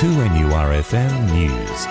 2NURFM News.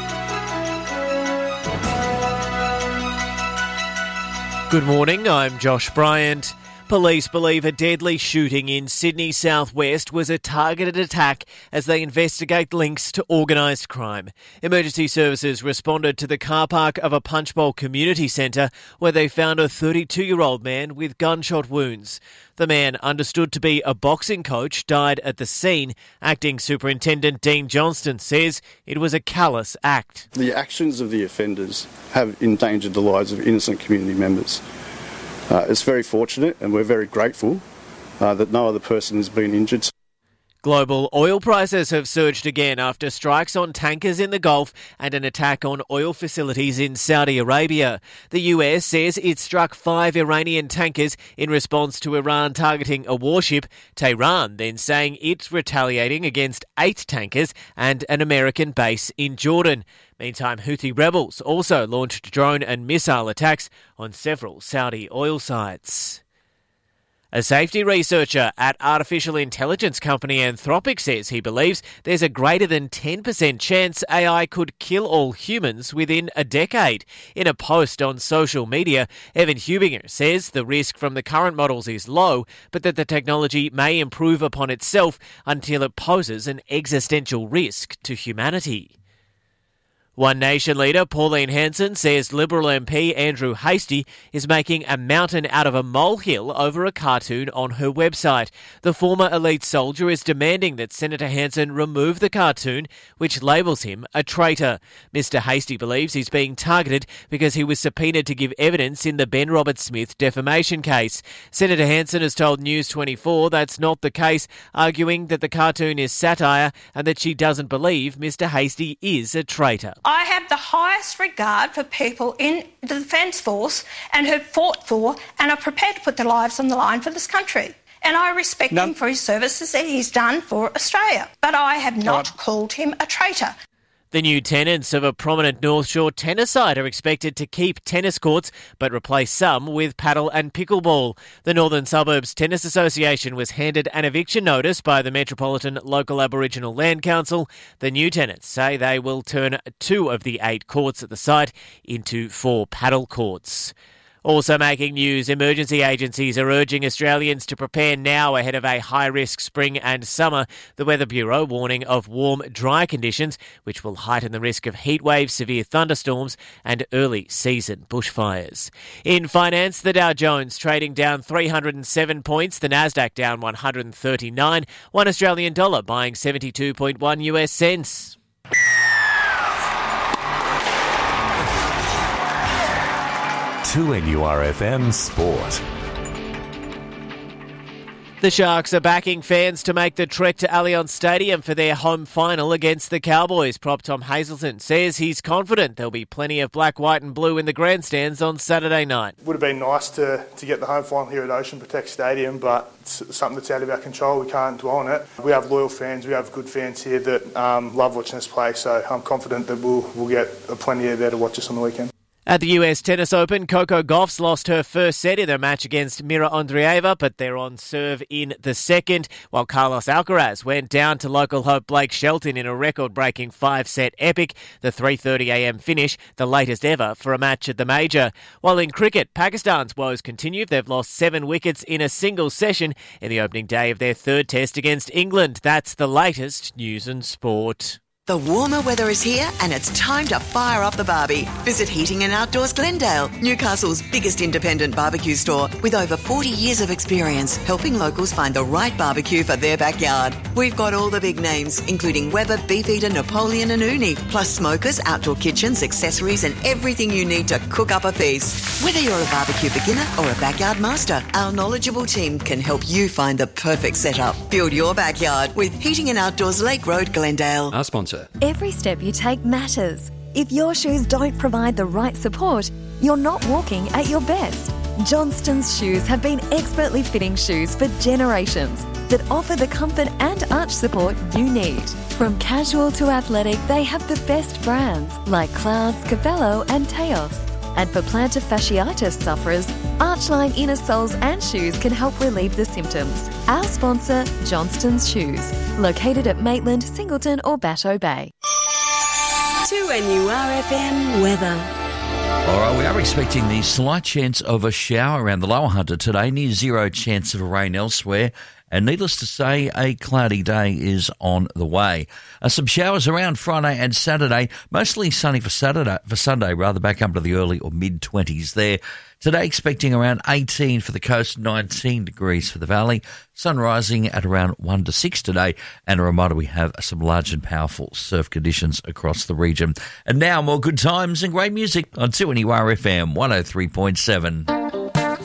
Good morning, I'm Josh Bryant. Police believe a deadly shooting in Sydney southwest was a targeted attack as they investigate links to organised crime. Emergency services responded to the car park of a Punchbowl community centre where they found a 32-year-old man with gunshot wounds. The man, understood to be a boxing coach, died at the scene. Acting Superintendent Dean Johnston says it was a callous act. The actions of the offenders have endangered the lives of innocent community members. It's very fortunate and we're very grateful that no other person has been injured. Global oil prices have surged again after strikes on tankers in the Gulf and an attack on oil facilities in Saudi Arabia. The US says it struck 5 Iranian tankers in response to Iran targeting a warship. Tehran then saying it's retaliating against 8 tankers and an American base in Jordan. Meantime, Houthi rebels also launched drone and missile attacks on several Saudi oil sites. A safety researcher at artificial intelligence company Anthropic says he believes there's a greater than 10% chance AI could kill all humans within a decade. In a post on social media, Evan Hubinger says the risk from the current models is low, but that the technology may improve upon itself until it poses an existential risk to humanity. One Nation leader Pauline Hanson says Liberal MP Andrew Hastie is making a mountain out of a molehill over a cartoon on her website. The former elite soldier is demanding that Senator Hanson remove the cartoon, which labels him a traitor. Mr Hastie believes he's being targeted because he was subpoenaed to give evidence in the Ben Roberts-Smith defamation case. Senator Hanson has told News 24 that's not the case, arguing that the cartoon is satire and that she doesn't believe Mr Hastie is a traitor. I have the highest regard for people in the Defence Force and who've fought for and are prepared to put their lives on the line for this country. And I respect him for his services that he's done for Australia. But I have not called him a traitor. The new tenants of a prominent North Shore tennis site are expected to keep tennis courts but replace some with paddle and pickleball. The Northern Suburbs Tennis Association was handed an eviction notice by the Metropolitan Local Aboriginal Land Council. The new tenants say they will turn 2 of the 8 courts at the site into 4 paddle courts. Also making news, emergency agencies are urging Australians to prepare now ahead of a high-risk spring and summer. The Weather Bureau warning of warm, dry conditions, which will heighten the risk of heat waves, severe thunderstorms and early season bushfires. In finance, the Dow Jones trading down 307 points, the Nasdaq down 139, $1 Australian dollar buying 72.1 US cents. To NURFM Sport. The Sharks are backing fans to make the trek to Allianz Stadium for their home final against the Cowboys. Prop Tom Hazelton says he's confident there'll be plenty of black, white and blue in the grandstands on Saturday night. Would have been nice to get the home final here at Ocean Protect Stadium, but it's something that's out of our control. We can't dwell on it. We have loyal fans, we have good fans here that love watching us play, so I'm confident that we'll get plenty there to watch us on the weekend. At the US Tennis Open, Coco Gauff's lost her first set in their match against Mira Andreeva, but they're on serve in the second, while Carlos Alcaraz went down to local hope Blake Shelton in a record-breaking 5-set epic, the 3:30am finish, the latest ever for a match at the major. While in cricket, Pakistan's woes continue. They've lost 7 wickets in a single session in the opening day of their third test against England. That's the latest news and sport. The warmer weather is here and it's time to fire up the barbie. Visit Heating and Outdoors Glendale, Newcastle's biggest independent barbecue store with over 40 years of experience helping locals find the right barbecue for their backyard. We've got all the big names, including Weber, Beefeater, Napoleon and Uni, plus smokers, outdoor kitchens, accessories and everything you need to cook up a feast. Whether you're a barbecue beginner or a backyard master, our knowledgeable team can help you find the perfect setup. Build your backyard with Heating and Outdoors Lake Road, Glendale. Our sponsor. Every step you take matters. If your shoes don't provide the right support, you're not walking at your best. Johnston's shoes have been expertly fitting shoes for generations that offer the comfort and arch support you need. From casual to athletic, they have the best brands like Clouds, Cabello and Teos. And for plantar fasciitis sufferers, Archline inner soles and shoes can help relieve the symptoms. Our sponsor, Johnston's Shoes, located at Maitland, Singleton or Batteau Bay. 2NURFM weather. All right, we are expecting the slight chance of a shower around the Lower Hunter today, near zero chance of rain elsewhere. And needless to say, a cloudy day is on the way. Some showers around Friday and Saturday, mostly sunny for Sunday, back up to the early or mid-20s there. Today expecting around 18 for the coast, 19 degrees for the valley. Sun rising at around 1 to 6 today. And a reminder, we have some large and powerful surf conditions across the region. And now more good times and great music on 2NURFM 103.7.